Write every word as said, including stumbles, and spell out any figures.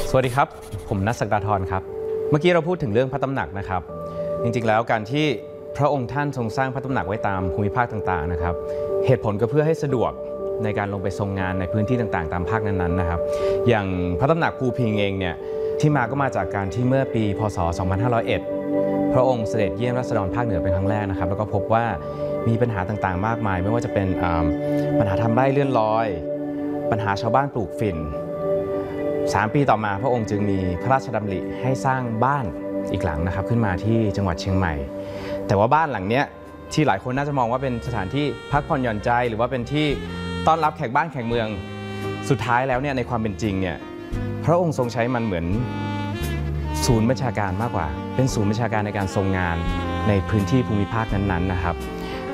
สวัสดีครับผมณัฐ ศักดาธรครับเมื่อกี้เราพูดถึงเรื่องพระตำหนักนะครับจริงๆแล้วการที่พระองค์ท่านทรงสร้างพระตำหนักไว้ตามภูมิภาคต่างๆนะครับเหตุผลก็เพื่อให้สะดวกในการลงไปทรงงานในพื้นที่ต่างๆตามภาคนั้นๆนะครับอย่างพระตำหนักภูพิงเองเนี่ยที่มาก็มาจากการที่เมื่อปีพ.ศ. สองพันห้าร้อยเอ็ดพระองค์เสด็จเยี่ยมราษฎรภาคเหนือเป็นครั้งแรกนะครับแล้วก็พบว่ามีปัญหาต่างๆมากมายไม่ว่าจะเป็นปัญหาทำไร่เลื่อนลอยปัญหาชาวบ้านปลูกฝิ่นสามปีต่อมาพระองค์จึงมีพระราชดำริให้สร้างบ้านอีกหลังนะครับขึ้นมาที่จังหวัดเชียงใหม่แต่ว่าบ้านหลังนี้ที่หลายคนน่าจะมองว่าเป็นสถานที่พักผ่อนหย่อนใจหรือว่าเป็นที่ต้อนรับแขกบ้านแขกเมืองสุดท้ายแล้วเนี่ยในความเป็นจริงเนี่ยพระองค์ทรงใช้มันเหมือนศูนย์บัญชาการมากกว่าเป็นศูนย์บัญชาการในการทรงงานในพื้นที่ภูมิภาคนั้นๆนะครับ